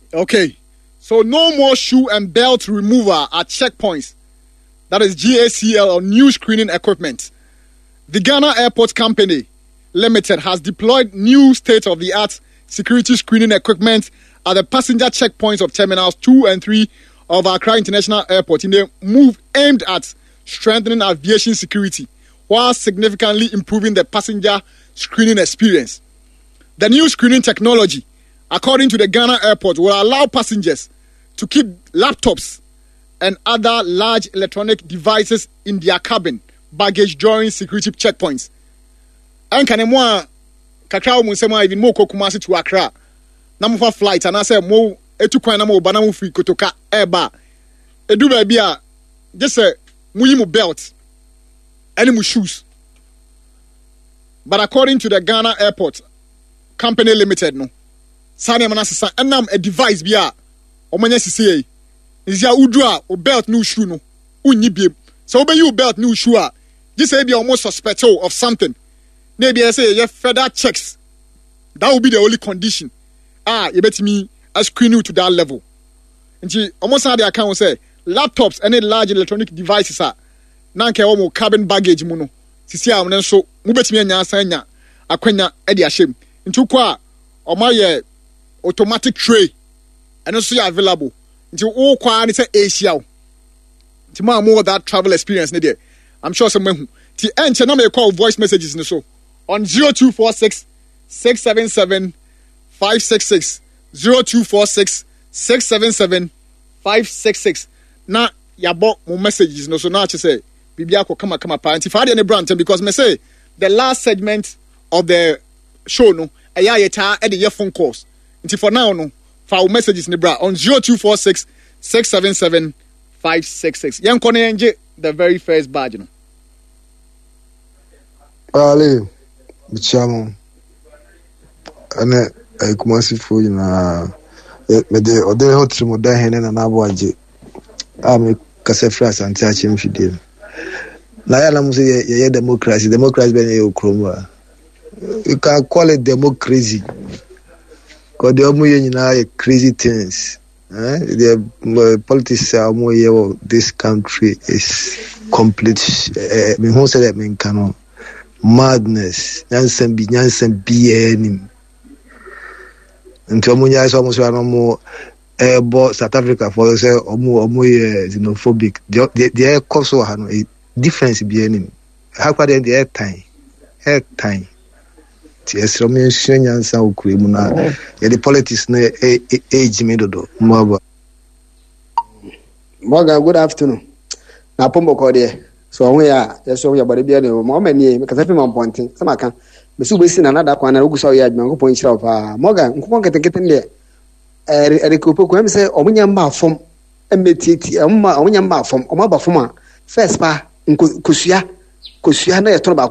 Okay. So no more shoe and belt removal at checkpoints. That is GACL or new screening equipment. The Ghana Airport Company Limited has deployed new state-of-the-art security screening equipment at the passenger checkpoints of Terminals 2 and 3 of Accra International Airport in a move aimed at strengthening aviation security while significantly improving the passenger screening experience. The new screening technology, according to the Ghana Airport, will allow passengers to keep laptops and other large electronic devices in their cabin baggage during security checkpoints. And can mo kakra mo nsema even mo Kumasi to Accra. Na mo fa flight and I say mo etukwan na mo ba na mo free kotoka eba. Edu ba bia just say mo yi mo belt and mo shoes. But according to the Ghana Airport Company Limited no sane mana sesa enam a device bia o manya sisi is ya udra o belt no shoe no unyi biem. So be you belt no shoe a just say be almost suspect of something. Maybe I say further checks. That will be the only condition. You bet me I screen you to that level. And she almost had the account say laptops any large electronic devices are nanke omo cabin baggage muno. Sisi a mo so mo bet me anya sanya akwanya e de ahyem. Nti kwa omaye automatic tray and also available. Nti wo kwa ni say Asia. Nti more that travel experience ne there. I'm sure some who ti enche na me call voice messages ne so on 0246 677 566 0246 677 566 na yabo mo messages no so na che say bibia ko kama pa nti fa de ne brand because me say the last segment of the show no eya yeta e de phone calls nti for now no fa messages ne bra on 0246 677 566 yan kono yenje the very first badge no Ale bichamo ana Kumasi fo na me de ode hotri mo da hene na abo aje me kase France anti a chim fidel na ya na muso ye democracy be na ye okroma you can call it democracy because the omo ye nyina ye crazy things the politics omo ye this country is complete me who say that me cannot madness nyansen bi enim nti omunya so mo so anomo bo South Africa for say omo ye xenophobic the cause ha no difference bi enim how kwa the time ti esro me nyansa okuremu na ye the politics na age me dodo maba Morgan, good afternoon na pombo ko de so we ya so ya body bia no mo mani me kasa fi man pontin sama kan me su be si na nada kwa na ogusa ya adwuma ko pon chira pa Morgan nkon ketekete le erikopo ko em say omunya mba fom emetiti omunya mba fom o ma ba fom a first pa kosua na ye to ba